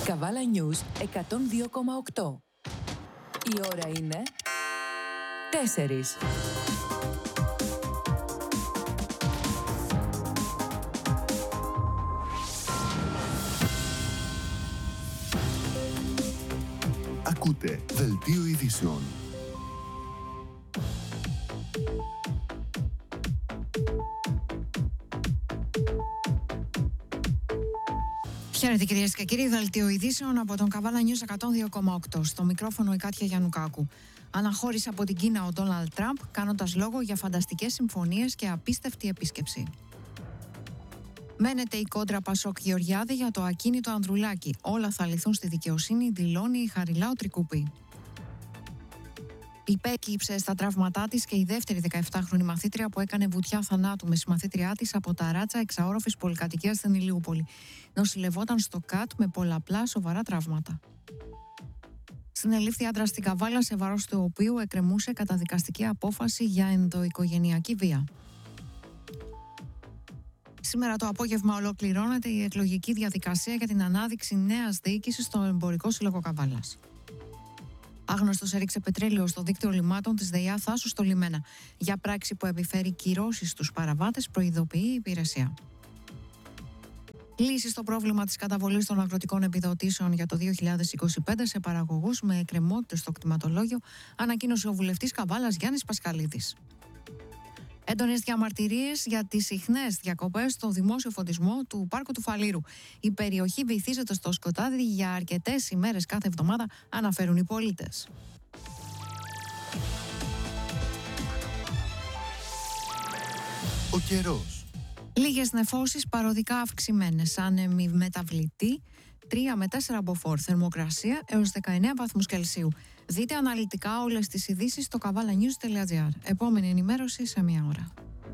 Καβάλα News 102,8. Η ώρα είναι 4. Ακούτε Δελτίο Ειδήσεων. Χαίρετε κυρίες και κύριοι, Δελτίο Ειδήσεων από τον Καβάλα News 102,8. Στο μικρόφωνο η Κάτια Γιαννουκάκου. Αναχώρησε από την Κίνα ο Ντόναλντ Τραμπ, κάνοντας λόγο για φανταστικές συμφωνίες και απίστευτη επίσκεψη. Μένεται η κόντρα Πασόκ Γεωργιάδη για το ακίνητο Ανδρουλάκη. Όλα θα λυθούν στη δικαιοσύνη, δηλώνει η Χαριλάου Τρικούπη. Η ΠΕΚ ύψε στα τραύματά της και η δεύτερη 17χρονη μαθήτρια που έκανε βουτιά θανάτου με συμμαθήτριά της από τα ράτσα εξαόροφης πολυκατοικίας στην Ηλιούπολη. Νοσηλευόταν στο ΚΑΤ με πολλαπλά σοβαρά τραύματα. Συνελήφθη άντρας στην Καβάλα, σε βάρος του οποίου εκκρεμούσε καταδικαστική απόφαση για ενδοοικογενειακή βία. Σήμερα το απόγευμα ολοκληρώνεται η εκλογική διαδικασία για την ανάδειξη νέας διοίκησης στο Εμπορικό Σύλλογο Καβάλας. Άγνωστος έριξε πετρέλαιο στο δίκτυο λιμάτων της ΔΕΙΑ Θάσου στο λιμένα. Για πράξη που επιφέρει κυρώσεις στους παραβάτες, προειδοποιεί η υπηρεσία. Λύση στο πρόβλημα της καταβολής των αγροτικών επιδοτήσεων για το 2025 σε παραγωγούς με εκκρεμότητες στο κτηματολόγιο, ανακοίνωσε ο βουλευτής Καβάλας Γιάννης Πασχαλίδης. Έντονες διαμαρτυρίες για τις συχνές διακοπές στο δημόσιο φωτισμό του Πάρκου του Φαλήρου. Η περιοχή βυθίζεται στο σκοτάδι για αρκετές ημέρες κάθε εβδομάδα, αναφέρουν οι πολίτες. Ο καιρός. Λίγες νεφώσεις παροδικά αυξημένες, άνεμοι μεταβλητή, 3 με 4 μποφόρ, θερμοκρασία έως 19 βαθμούς Κελσίου. Δείτε αναλυτικά όλες τις ειδήσεις στο kavalanews.gr. Επόμενη ενημέρωση σε μία ώρα.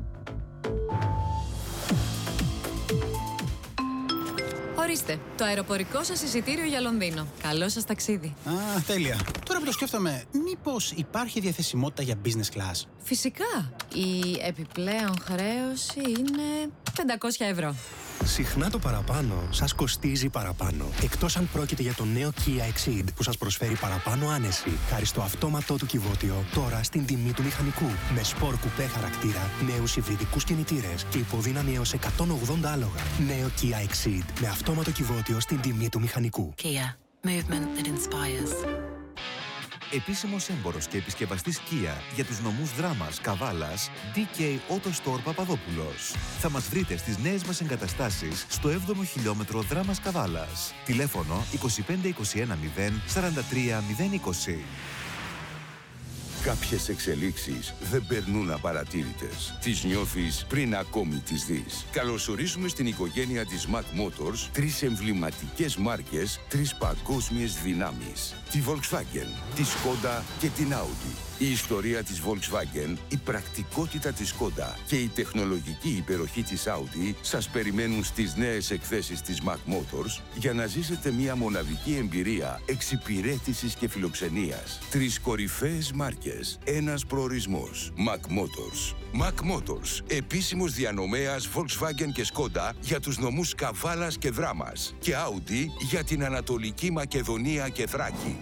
Ορίστε, το αεροπορικό σας εισιτήριο για Λονδίνο. Καλό σας ταξίδι. Α, τέλεια. Τώρα που το σκέφτομαι, μήπως υπάρχει διαθεσιμότητα για business class? Φυσικά. Η επιπλέον χρέωση είναι 500 ευρώ. Συχνά το παραπάνω σας κοστίζει παραπάνω. Εκτός αν πρόκειται για το νέο Kia Exceed που σας προσφέρει παραπάνω άνεση. Χάρη στο αυτόματό του κυβότιο, τώρα στην τιμή του μηχανικού. Με σπορ κουπέ χαρακτήρα, νέους υβριδικούς κινητήρες και υποδύναμη έως 180 άλογα. Νέο Kia Exceed με αυτόματο κυβότιο στην τιμή του μηχανικού. Kia. Movement that inspires. Επίσημος έμπορος και επισκευαστής Kia για τους νομούς Δράμας, Καβάλας, DK Auto Store Παπαδόπουλος. Θα μας βρείτε στις νέες μας εγκαταστάσεις στο 7ο χιλιόμετρο Δράμας Καβάλας. Τηλέφωνο 25 21 0 43 020. Κάποιες εξελίξεις δεν περνούν απαρατήρητες. Τις νιώθεις πριν ακόμη τις δεις. Καλωσορίζουμε στην οικογένεια της Mac Motors 3 εμβληματικές μάρκες, 3 παγκόσμιες δυνάμεις. Τη Volkswagen, τη Skoda και την Audi. Η ιστορία της Volkswagen, η πρακτικότητα της Skoda και η τεχνολογική υπεροχή της Audi σας περιμένουν στις νέες εκθέσεις της Mac Motors για να ζήσετε μια μοναδική εμπειρία εξυπηρέτησης και φιλοξενίας. 3 κορυφαίες μάρκες, ένας προορισμός. Mac Motors. Mac Motors, επίσημος διανομέας Volkswagen και Skoda για τους νομούς Καβάλας και Δράμας και Audi για την Ανατολική Μακεδονία και Θράκη.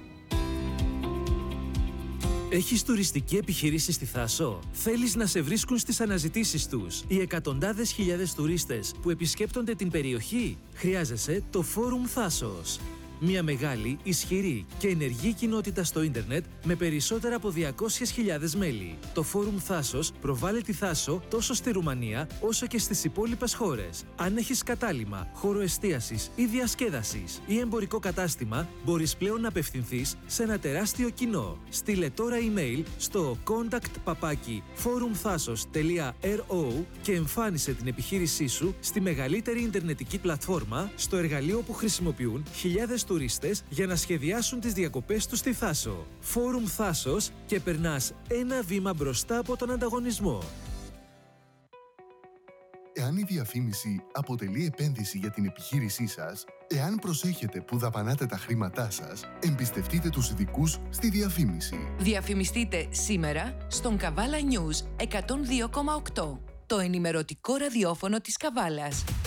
Έχεις τουριστική επιχείρηση στη Θάσο? Θέλεις να σε βρίσκουν στις αναζητήσεις τους οι εκατοντάδες χιλιάδες τουρίστες που επισκέπτονται την περιοχή? Χρειάζεσαι το Φόρουμ Θάσος. Μια μεγάλη, ισχυρή και ενεργή κοινότητα στο ίντερνετ με περισσότερα από 200.000 μέλη. Το Φόρουμ Θάσος προβάλλει τη Θάσο τόσο στη Ρουμανία όσο και στις υπόλοιπες χώρες. Αν έχεις κατάλημα, χώρο εστίασης ή διασκέδασης ή εμπορικό κατάστημα, μπορείς πλέον να απευθυνθείς σε ένα τεράστιο κοινό. Στείλε τώρα email στο contact@forumthasos.ro και εμφάνισε την επιχείρησή σου στη μεγαλύτερη ιντερνετική πλατφόρμα, στο εργαλείο που χρησιμοποιούν χιλιάδες τουρίστες για να σχεδιάσουν τις διακοπές τους στη Θάσο. Φόρουμ Θάσος και περνάς ένα βήμα μπροστά από τον ανταγωνισμό. Εάν η διαφήμιση αποτελεί επένδυση για την επιχείρησή σας, εάν προσέχετε που δαπανάτε τα χρήματά σας, εμπιστευτείτε τους ειδικούς στη διαφήμιση. Διαφημιστείτε σήμερα στον Καβάλα News 102,8, το ενημερωτικό ραδιόφωνο της Καβάλας.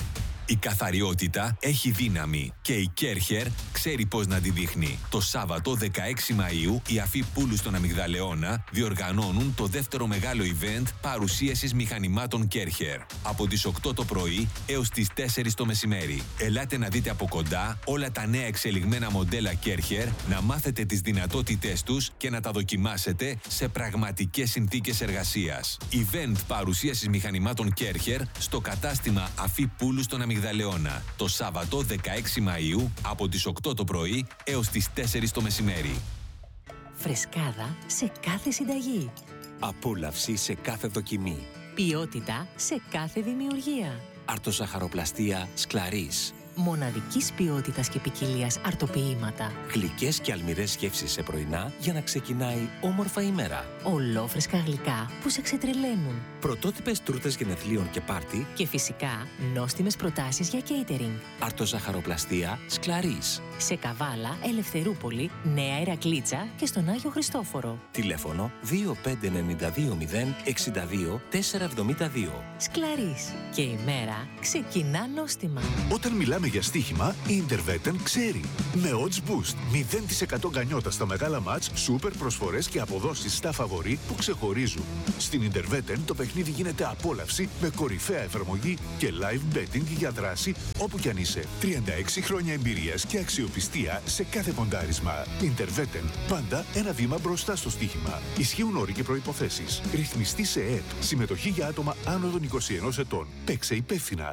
Η καθαριότητα έχει δύναμη και η Κέρχερ ξέρει πώς να τη δείχνει. Το Σάββατο 16 Μαΐου οι Αφή Πούλου στον Αμυγδαλεώνα διοργανώνουν το δεύτερο μεγάλο event παρουσίασης μηχανημάτων Κέρχερ. Από τις 8 το πρωί έως τις 4 το μεσημέρι. Ελάτε να δείτε από κοντά όλα τα νέα εξελιγμένα μοντέλα Κέρχερ, να μάθετε τις δυνατότητές τους και να τα δοκιμάσετε σε πραγματικές συνθήκες εργασίας. Event παρουσίασης μηχανημάτων Κέρχερ στο κατάστημα Αφή Πούλου στον Αμυγδαλεώνα. Το Σάββατο 16 Μαΐου από τις 8 το πρωί έως τις 4 το μεσημέρι. Φρεσκάδα σε κάθε συνταγή. Απόλαυση σε κάθε δοκιμή. Ποιότητα σε κάθε δημιουργία. Αρτοζαχαροπλαστία Σκλαρίς. Μοναδικής ποιότητας και ποικιλίας αρτοποιήματα. Γλυκές και αλμυρές γεύσεις σε πρωινά για να ξεκινάει όμορφα ημέρα. Ολόφρεσκα γλυκά που σε ξετρελαίνουν. Πρωτότυπες τούρτες γενεθλίων και πάρτι. Και φυσικά νόστιμες προτάσεις για catering. Αρτοζαχαροπλαστία Σκλαρίς. Σε Καβάλα, Ελευθερούπολη, Νέα Ηρακλήτσα και στον Άγιο Χριστόφορο. Τηλέφωνο 25920 62 472. Σκλαρίς. Και η μέρα ξεκινά νόστιμα. Όταν μιλάμε για στοίχημα, η Intervetten ξέρει. Με odds boost, 0% γκανιότα στα μεγάλα μάτς, σούπερ προσφορές και αποδόσεις στα φαβορί που ξεχωρίζουν. Στην Intervetten το παιχνίδι γίνεται απόλαυση με κορυφαία εφαρμογή και live betting για δράση όπου κι αν είσαι. 36 χρόνια εμπειρίας και αξιοπιστία σε κάθε ποντάρισμα. Intervetten, πάντα ένα βήμα μπροστά στο στοίχημα. Ισχύουν όροι και προϋποθέσεις. Ρυθμιστή σε ΕΕΠ. Συμμετοχή για άτομα άνω των 21 ετών. Παίξε υπεύθυνα.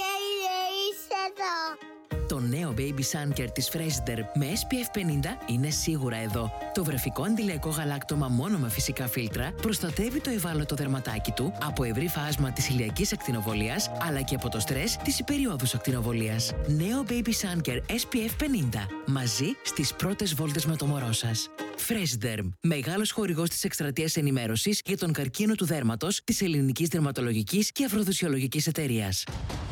Το νέο Baby Sun Care της Freshderm με SPF 50 είναι σίγουρα εδώ. Το βρεφικό αντιλιακό γαλάκτωμα μόνο με φυσικά φίλτρα προστατεύει το ευάλωτο δερματάκι του από ευρύ φάσμα της ηλιακής ακτινοβολίας αλλά και από το στρες της υπεριόδους ακτινοβολίας. Νέο Baby Sun Care SPF 50. Μαζί στις πρώτες βόλτες με το μωρό σας. Freshderm. Μεγάλος χορηγός της εκστρατείας ενημέρωσης για τον καρκίνο του δέρματος της Ελληνικής Δερματολογικής και Αφροδισιολογικής Εταιρείας.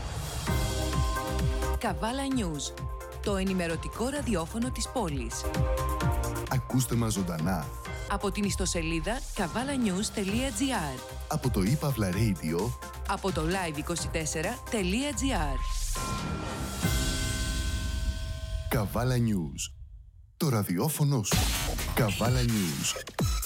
Καβάλα News, το ενημερωτικό ραδιόφωνο της πόλης. Ακούστε μας ζωντανά Από την ιστοσελίδα kavalanews.gr, από το ePavla Radio, από το live24.gr. Καβάλα News, το ραδιόφωνο σου. Καβάλα News.